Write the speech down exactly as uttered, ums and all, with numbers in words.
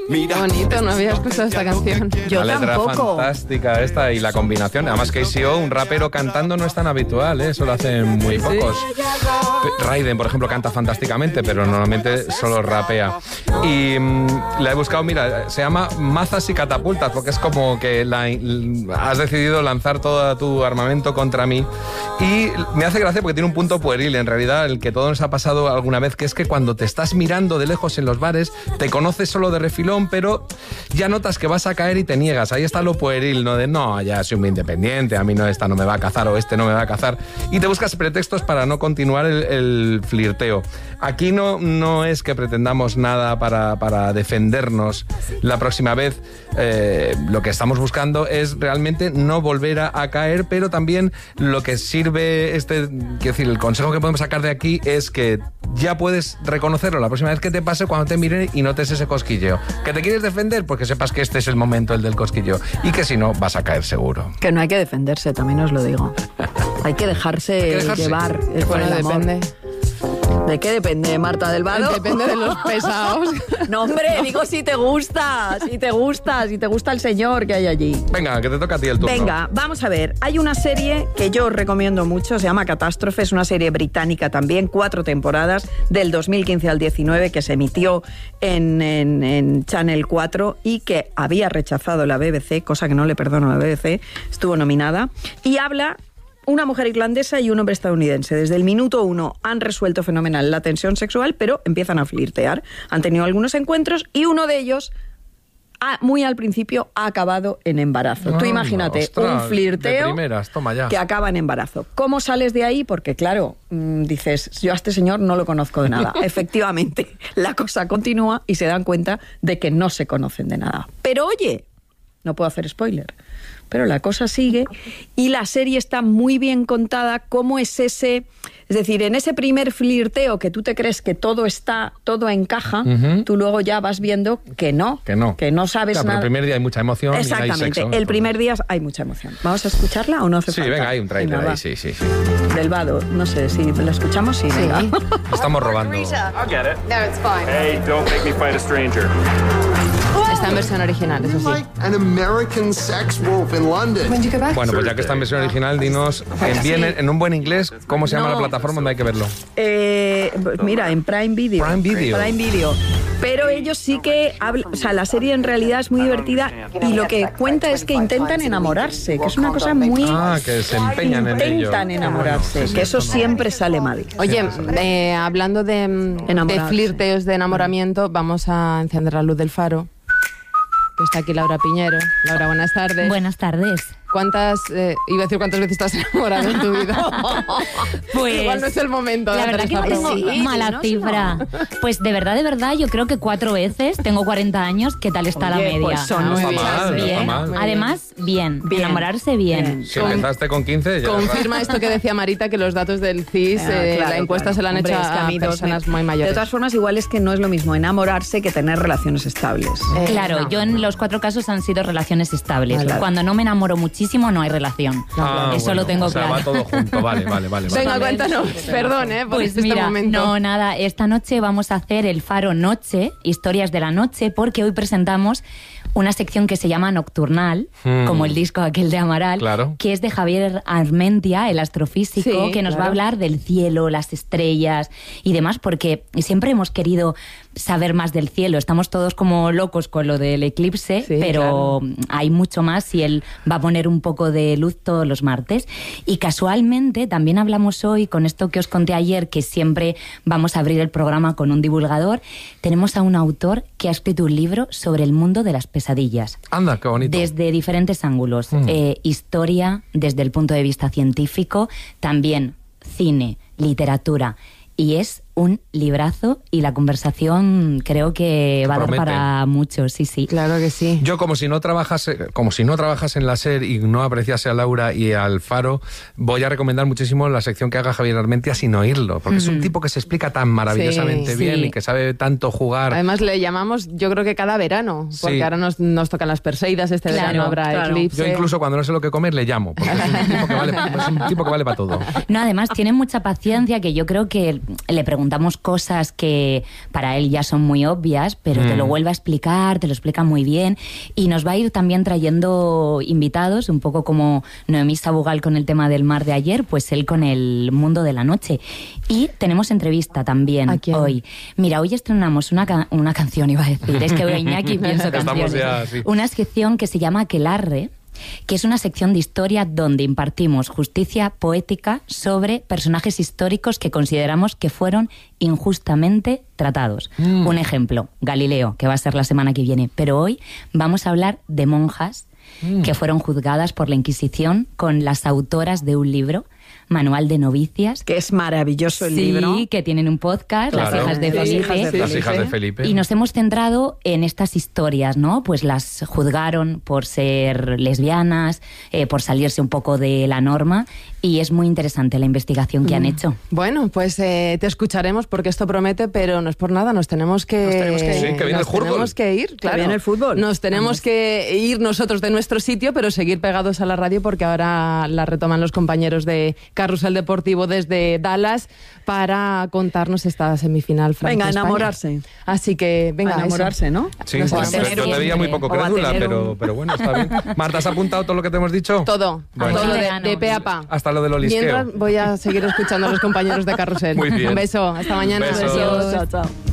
Qué bonito, no había escuchado esta canción. Yo la letra tampoco. fantástica esta y la combinación. Además K C O, un rapero cantando no es tan habitual, ¿eh? Eso lo hacen muy pocos. Raiden, por ejemplo, canta fantásticamente, pero normalmente solo rapea. Y mmm, la he buscado, mira, se llama Mazas y Catapultas, porque es como que la, has decidido lanzar todo tu armamento contra mí. Y me hace gracia porque tiene un punto pueril, en realidad, el que todos nos ha pasado alguna vez, que es que cuando te estás mirando de lejos en los bares, te conoces solo de refilón, pero ya notas que vas a caer y te niegas. Ahí está lo pueril, ¿no? De no, ya soy muy independiente, a mí no, esta no me va a cazar o este no me va a cazar. Y te buscas pretextos para no continuar el, el flirteo. Aquí no, no es que pretendamos nada para, para defendernos la próxima vez. Eh, lo que estamos buscando es realmente no volver a, a caer, pero también lo que sirve, este, quiero decir, el consejo que podemos sacar de aquí es que ya puedes reconocerlo la próxima vez que te pase cuando te miren y notes ese cosquilleo. ¿Que te quieres defender? Pues que sepas que este es el momento, el del cosquilleo, y que si no, vas a caer seguro. Que no hay que defenderse, también os lo digo. Hay que dejarse, Hay que dejarse. llevar. Bueno, por el amor. depende. ¿De qué depende, Marta del Vado? Depende de los pesados. No, hombre, digo si te gusta, si te gusta, si te gusta el señor que hay allí. Venga, que te toca a ti el turno. Venga, vamos a ver. Hay una serie que yo os recomiendo mucho, se llama Catástrofe, es una serie británica también, cuatro temporadas, del dos mil quince al diecinueve, que se emitió en, en, en Channel cuatro y que había rechazado la B B C, cosa que no le perdono a la B B C, estuvo nominada, y habla... Una mujer irlandesa y un hombre estadounidense. Desde el minuto uno han resuelto fenomenal la tensión sexual, pero empiezan a flirtear. Han tenido algunos encuentros y uno de ellos, ha, muy al principio, ha acabado en embarazo. Ah, Tú imagínate, ostras, un flirteo de primeras, toma ya. que acaba en embarazo. ¿Cómo sales de ahí? Porque claro, mmm, dices, yo a este señor no lo conozco de nada. Efectivamente, la cosa continúa y se dan cuenta de que no se conocen de nada. Pero oye, no puedo hacer spoiler, pero la cosa sigue y la serie está muy bien contada. ¿Cómo es ese...? Es decir, en ese primer flirteo que tú te crees que todo está, todo encaja, uh-huh. tú luego ya vas viendo que no, que no, que no sabes claro, nada. Pero el primer día hay mucha emoción. Exactamente, y hay sexo, el primer día hay mucha emoción. ¿Vamos a escucharla o no hace sí, falta? Sí, venga, hay un trailer venga, ahí, sí, sí, sí. Del Vado, no sé, si la escuchamos, sí, sí. venga. Estamos robando. I'll get it. No, it's fine. Hey, don't make me fight a stranger. Está en versión original, eso sí. An American sex wolf in London. Bueno, pues ya que está en versión original, dinos en, bien, en un buen inglés, ¿cómo se llama no. la plataforma donde hay que verlo? Eh, mira, en Prime Video. Prime Video. Prime Video. Pero ellos sí que hablan, o sea, la serie en realidad es muy divertida y lo que cuenta es que intentan enamorarse, que es una cosa muy... Ah, que se empeñan en ello. Intentan enamorarse, que eso siempre sale mal. Oye, eh, hablando de, de flirteos, de enamoramiento, vamos a encender la luz del faro. Está aquí Laura Piñero. Laura, buenas tardes. Buenas tardes. ¿Cuántas, eh, iba a decir cuántas veces estás enamorado en tu vida? Pues igual no es el momento. La verdad que no tengo sí, mala no, cifra. No. Pues de verdad, de verdad, yo creo que cuatro veces. Tengo cuarenta años. ¿Qué tal está Oye, la media? Pues son no muy está mal, bien. no está mal. Además, bien. bien. Enamorarse bien. bien. Si empezaste con quince, ya confirma esto que decía Marita, que los datos del C I S, ah, eh, claro, la encuesta claro. se la han Hombre, hecho es que a, a mí personas me... muy mayores. De todas formas, igual es que no es lo mismo enamorarse que tener relaciones estables. Eh, claro, no. yo en los cuatro casos han sido relaciones estables. Claro. Cuando no me enamoro muchísimo, no hay relación. Ah, Eso bueno, lo tengo o sea, claro. va todo junto, vale, vale, vale. Venga, cuéntanos, perdón, ¿eh? Por pues este mira, momento. no, nada, esta noche vamos a hacer el Faro Noche, historias de la noche, porque hoy presentamos una sección que se llama Nocturnal, hmm. como el disco aquel de Amaral, claro. que es de Javier Armentia, el astrofísico, sí, que nos claro. va a hablar del cielo, las estrellas y demás, porque siempre hemos querido saber más del cielo. Estamos todos como locos con lo del eclipse, sí, pero claro. hay mucho más y él va a poner un poco de luz todos los martes. Y casualmente también hablamos hoy, con esto que os conté ayer, que siempre vamos a abrir el programa con un divulgador, tenemos a un autor que ha escrito un libro sobre el mundo de las pesadillas. Anda, qué bonito. Desde diferentes ángulos. Mm. Eh, historia, desde el punto de vista científico, también cine, literatura. Y es un librazo y la conversación creo que va Promete. a dar para mucho, sí, sí. Claro que sí. Yo como si no trabajase, como si no trabajase en la SER y no apreciase a Laura y al Faro, voy a recomendar muchísimo la sección que haga Javier Armentia sin oírlo, porque mm. es un tipo que se explica tan maravillosamente sí, bien sí. y que sabe tanto jugar. Además le llamamos, yo creo que cada verano, porque sí. ahora nos, nos tocan las Perseidas, este claro, verano habrá claro. eclipse. Yo incluso cuando no sé lo que comer le llamo, porque es un tipo que vale, es un tipo que vale para todo. No, además tiene mucha paciencia, que yo creo que le pregunté preguntamos cosas que para él ya son muy obvias, pero mm. te lo vuelve a explicar, te lo explica muy bien, y nos va a ir también trayendo invitados, un poco como Noemí Sabugal con el tema del mar de ayer, pues él con el mundo de la noche. Y tenemos entrevista también hoy. Mira, hoy estrenamos una, ca- una canción, iba a decir, es que voy a Iñaki y pienso canciones. Ya, sí. Una sección que se llama Aquelarre, que es una sección de historia donde impartimos justicia poética sobre personajes históricos que consideramos que fueron injustamente tratados. Mm. Un ejemplo, Galileo, que va a ser la semana que viene. Pero hoy vamos a hablar de monjas mm. que fueron juzgadas por la Inquisición con las autoras de un libro, Manual de Novicias. Que es maravilloso el sí, libro. Sí, que tienen un podcast, claro. Las hijas de Felipe. Las hijas de Felipe. Las hijas de Felipe. Y nos hemos centrado en estas historias, ¿no? Pues las juzgaron por ser lesbianas, eh, por salirse un poco de la norma, y es muy interesante la investigación que mm. han hecho. Bueno, pues eh, te escucharemos porque esto promete, pero no es por nada, nos tenemos que, nos tenemos que ir. Sí, que viene nos el fútbol. tenemos que ir, claro. Que viene el fútbol. Nos tenemos Vamos. que ir nosotros de nuestro sitio, pero seguir pegados a la radio porque ahora la retoman los compañeros de Carrusel Deportivo desde Dallas para contarnos esta semifinal Francia-España. Venga, enamorarse. Así que, venga, a enamorarse, eso. ¿no? Sí, no bueno, pues yo te veía muy poco crédula, pero, pero bueno, está bien. Marta, ¿has apuntado todo lo que te hemos dicho? Todo, bueno. todo de, de pe a pa. Hasta lo del olisqueo. Mientras voy a seguir escuchando a los compañeros de Carrusel. Muy bien. Un beso, hasta mañana. Besos. Besos. Chao, chao.